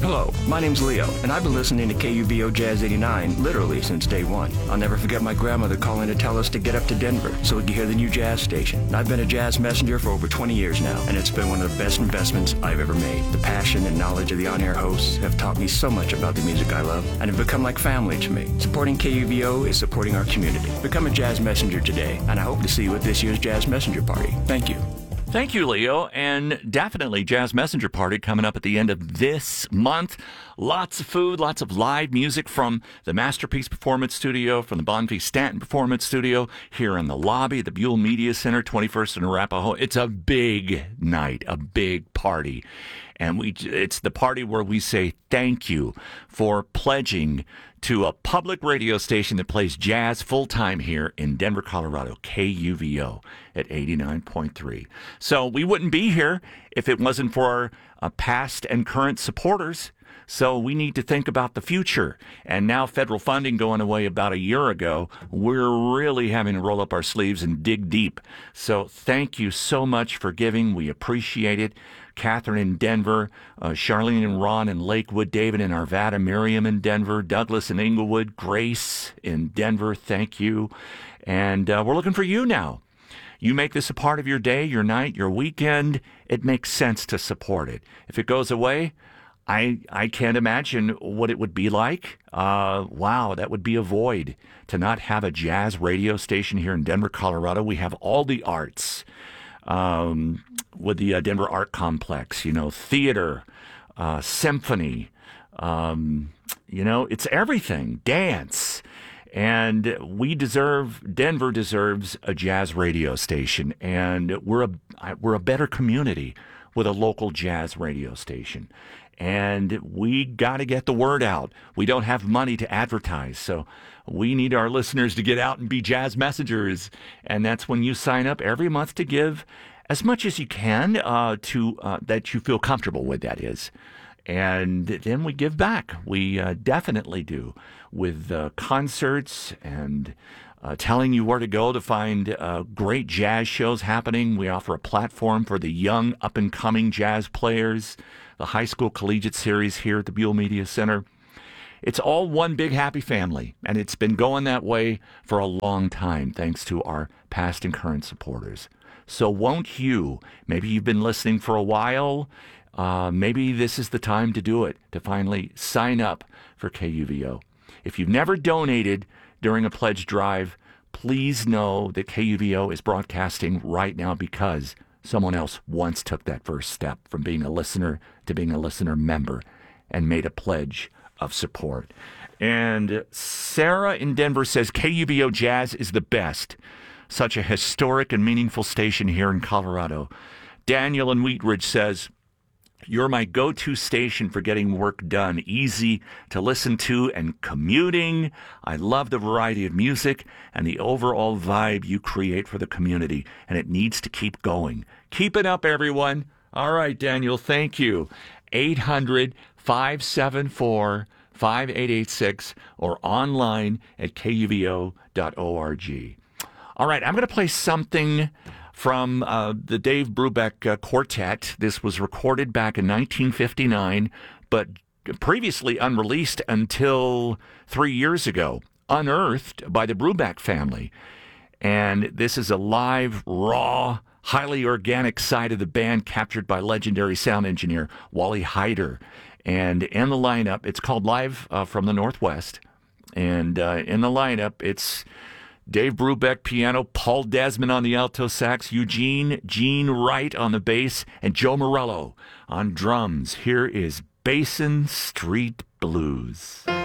Hello, my name's Leo, and I've been listening to KUVO Jazz 89 literally since day one. I'll never forget my grandmother calling to tell us to get up to Denver so we could hear the new jazz station. And I've been a jazz messenger for over 20 years now, and it's been one of the best investments I've ever made. The passion and knowledge of the on-air hosts have taught me so much about the music I love, and have become like family to me. Supporting KUVO is supporting our community. Become a jazz messenger today, and I hope to see you at this year's Jazz Messenger Party. Thank you. Thank you, Leo, and definitely Jazz Messenger Party coming up at the end of this month. Lots of food, lots of live music from the Masterpiece Performance Studio, from the Bonfils Stanton Performance Studio, here in the lobby, the Buell Media Center, 21st and Arapahoe. It's a big night, a big party. And it's the party where we say thank you for pledging to a public radio station that plays jazz full-time here in Denver, Colorado, KUVO at 89.3. So we wouldn't be here if it wasn't for our past and current supporters. So we need to think about the future. And now federal funding going away about a year ago, we're really having to roll up our sleeves and dig deep. So thank you so much for giving. We appreciate it. Catherine in Denver, Charlene and Ron in Lakewood, David in Arvada, Miriam in Denver, Douglas in Inglewood, Grace in Denver, thank you. And we're looking for you now. You make this a part of your day, your night, your weekend. It makes sense to support it. If it goes away, I can't imagine what it would be like. Wow, that would be a void to not have a jazz radio station here in Denver, Colorado. We have all the arts with the Denver Art Complex, theater, symphony, it's everything, dance. And Denver deserves a jazz radio station, and we're a better community with a local jazz radio station. And we got to get the word out. We don't have money to advertise, so we need our listeners to get out and be jazz messengers. And that's when you sign up every month to give as much as you can that you feel comfortable with, that is. And then we give back. We definitely do, with concerts and telling you where to go to find great jazz shows happening. We offer a platform for the young, up-and-coming jazz players, the high school collegiate series here at the Buell Media Center. It's all one big happy family, and it's been going that way for a long time, thanks to our past and current supporters. So won't you, maybe you've been listening for a while, maybe this is the time to do it, to finally sign up for KUVO. If you've never donated during a pledge drive, please know that KUVO is broadcasting right now because someone else once took that first step from being a listener to being a listener member and made a pledge of support. And Sarah in Denver says KUVO Jazz is the best. Such a historic and meaningful station here in Colorado. Daniel in Wheat Ridge says, you're my go-to station for getting work done. Easy to listen to and commuting. I love the variety of music and the overall vibe you create for the community, and it needs to keep going. Keep it up, everyone. All right, Daniel, thank you. 800-574-5886 or online at kuvo.org. All right, I'm going to play something from the Dave Brubeck Quartet. This was recorded back in 1959, but previously unreleased until 3 years ago, unearthed by the Brubeck family. And this is a live, raw, highly organic side of the band captured by legendary sound engineer Wally Heider. And in the lineup, it's called Live from the Northwest. And in the lineup, it's Dave Brubeck piano, Paul Desmond on the alto sax, Gene Wright on the bass, and Joe Morello on drums. Here is Basin Street Blues.